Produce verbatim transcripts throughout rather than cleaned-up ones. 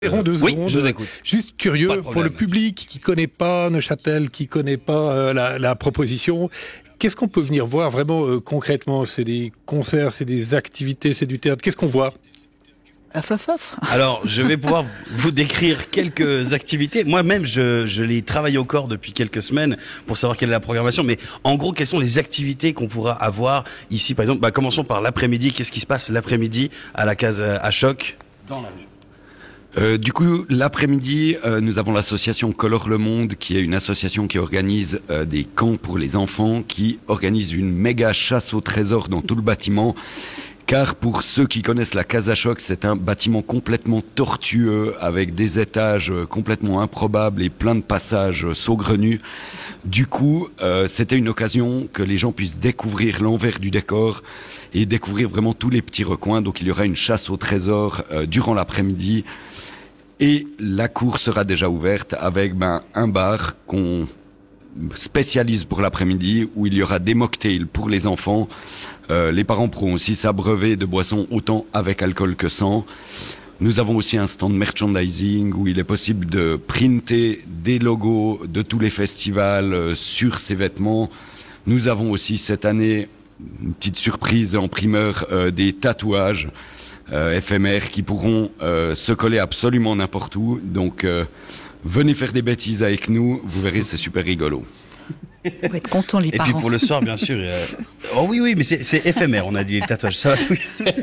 Interromps deux Oui, secondes. je vous écoute. Juste curieux, Pas de pour problème. le public qui connaît pas Neuchâtel, qui connaît pas euh, la, la proposition, qu'est-ce qu'on peut venir voir vraiment euh, concrètement? C'est des concerts, c'est des activités, c'est du théâtre. Qu'est-ce qu'on voit? Faf, Alors, je vais pouvoir vous décrire quelques activités. Moi-même, je, je l'ai travaillé au corps depuis quelques semaines pour savoir quelle est la programmation. Mais en gros, quelles sont les activités qu'on pourra avoir ici, par exemple? Bah, commençons par l'après-midi. Qu'est-ce qui se passe l'après-midi à la case euh, à Choc? Dans la rue. Euh, du coup, l'après-midi, euh, nous avons l'association Colore le Monde, qui est une association qui organise euh, des camps pour les enfants, qui organise une méga chasse au trésor dans tout le bâtiment. Car pour ceux qui connaissent la Casa Choc, c'est un bâtiment complètement tortueux, avec des étages complètement improbables et plein de passages saugrenus. Du coup, euh, c'était une occasion que les gens puissent découvrir l'envers du décor et découvrir vraiment tous les petits recoins. Donc il y aura une chasse au trésor euh, durant l'après-midi. Et la cour sera déjà ouverte avec ben, un bar qu'on spécialise pour l'après-midi, où il y aura des mocktails pour les enfants. Euh, les parents pourront aussi s'abreuver de boissons autant avec alcool que sans. Nous avons aussi un stand merchandising où il est possible de printer des logos de tous les festivals euh, sur ces vêtements. Nous avons aussi cette année une petite surprise en primeur, euh, des tatouages euh, éphémères qui pourront euh, se coller absolument n'importe où. Donc euh, venez faire des bêtises avec nous, vous verrez, c'est super rigolo. on va être contents les Et parents. puis pour le soir, bien sûr. Euh... Oh oui, oui, mais c'est, c'est éphémère, on a dit les tatouages. Ça va tout.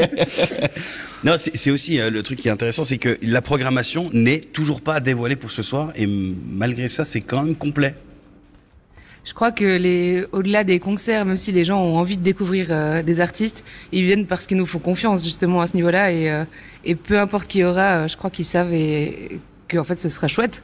Non, c'est, c'est aussi euh, le truc qui est intéressant, c'est que la programmation n'est toujours pas dévoilée pour ce soir, et m- malgré ça, c'est quand même complet. Je crois que les, au-delà des concerts, même si les gens ont envie de découvrir euh, des artistes, ils viennent parce qu'ils nous font confiance justement à ce niveau-là, et, euh, et peu importe qui y aura, euh, je crois qu'ils savent et que en fait ce sera chouette.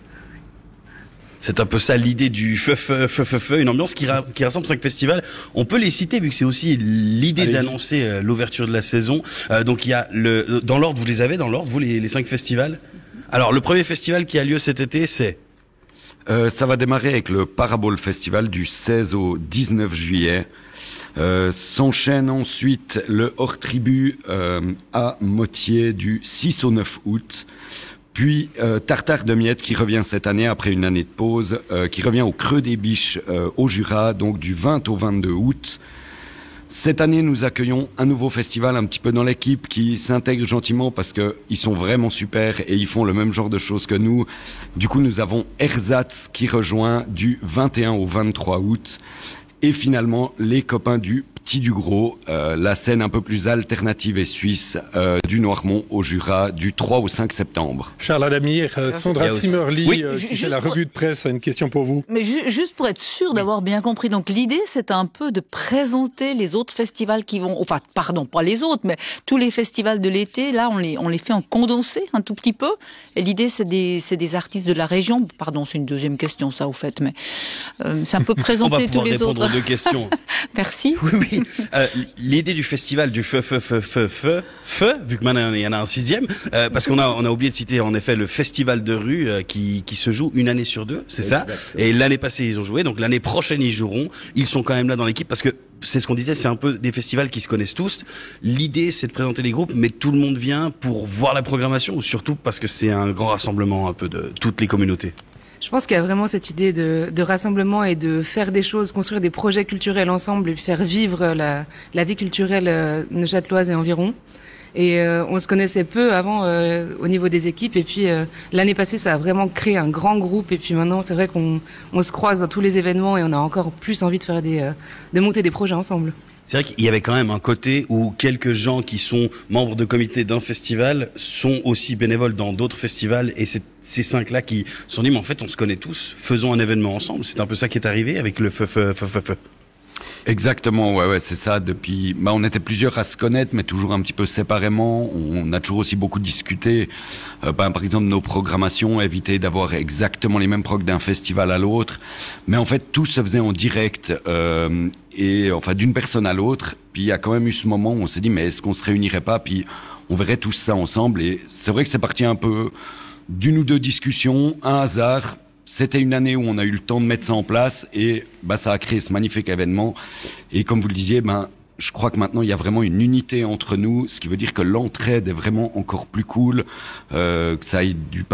C'est un peu ça l'idée du feu feu feu feu feu, une ambiance qui, ra- qui rassemble cinq festivals. On peut les citer vu que c'est aussi l'idée Allez-y. d'annoncer euh, l'ouverture de la saison. Euh, donc il y a le dans l'ordre, vous les avez dans l'ordre, vous les, les cinq festivals. Alors le premier festival qui a lieu cet été, c'est Euh, ça va démarrer avec le Parabole Festival du seize au dix-neuf juillet. Euh, s'enchaîne ensuite le hors-tribu euh, à Motier du six au neuf août. Puis euh, Tartare de Miettes qui revient cette année après une année de pause, euh, qui revient au Creux des Biches euh, au Jura, donc du vingt au vingt-deux août. Cette année, nous accueillons un nouveau festival un petit peu dans l'équipe qui s'intègre gentiment parce que ils sont vraiment super et ils font le même genre de choses que nous. Du coup, nous avons Ersatz qui rejoint du vingt et un au vingt-trois août. Et finalement, les copains du Petit du Gros, euh, la scène un peu plus alternative et suisse euh, du Noirmont au Jura du trois au cinq septembre. Charles Adamir, euh, Il y Sandra a aussi- Zimmerli, Oui, euh, ju- qui fait juste la pour- revue de presse, a une question pour vous. Mais ju- juste pour être sûr d'avoir bien compris, donc l'idée c'est un peu de présenter les autres festivals qui vont, enfin pardon, pas les autres, mais tous les festivals de l'été, là on les on les fait en condensé un tout petit peu. Et l'idée c'est des c'est des artistes de la région. Pardon, c'est une deuxième question ça au fait, mais euh, c'est un peu on va présenter tous pouvoir les répondre autres. aux deux questions. Merci. Oui, oui. Euh, l'idée du festival du feu, feu, feu, feu, feu, feu, vu que maintenant il y en a un sixième, euh, parce qu'on a, on a oublié de citer en effet le festival de rue euh, qui, qui se joue une année sur deux, c'est ça. Et l'année passée ils ont joué, donc l'année prochaine ils joueront. Ils sont quand même là dans l'équipe parce que c'est ce qu'on disait, c'est un peu des festivals qui se connaissent tous. L'idée c'est de présenter les groupes, mais tout le monde vient pour voir la programmation, ou surtout parce que c'est un grand rassemblement un peu de toutes les communautés. Je pense qu'il y a vraiment cette idée de, de rassemblement et de faire des choses, construire des projets culturels ensemble et faire vivre la, la vie culturelle euh, neuchâteloise et environ. Et euh, on se connaissait peu avant euh, au niveau des équipes, et puis euh, l'année passée ça a vraiment créé un grand groupe, et puis maintenant c'est vrai qu'on on se croise dans tous les événements et on a encore plus envie de faire des euh, de monter des projets ensemble. C'est vrai qu'il y avait quand même un côté où quelques gens qui sont membres de comité d'un festival sont aussi bénévoles dans d'autres festivals, et c'est ces cinq-là qui se sont dit, mais en fait, on se connaît tous, faisons un événement ensemble. C'est un peu ça qui est arrivé avec le feu, feu, feu, feu, feu. Exactement, ouais, ouais, c'est ça. Depuis, bah, on était plusieurs à se connaître, mais toujours un petit peu séparément. On a toujours aussi beaucoup discuté. Euh, bah, par exemple, nos programmations, éviter d'avoir exactement les mêmes progs d'un festival à l'autre. Mais en fait, tout se faisait en direct, euh, et enfin d'une personne à l'autre. Puis il y a quand même eu ce moment où on s'est dit, mais est-ce qu'on se réunirait pas, puis on verrait tout ça ensemble. Et c'est vrai que c'est parti un peu d'une ou deux discussions, un hasard. C'était une année où on a eu le temps de mettre ça en place et bah, ça a créé ce magnifique événement. Et comme vous le disiez, ben, je crois que maintenant il y a vraiment une unité entre nous, ce qui veut dire que l'entraide est vraiment encore plus cool, euh, que ça aille du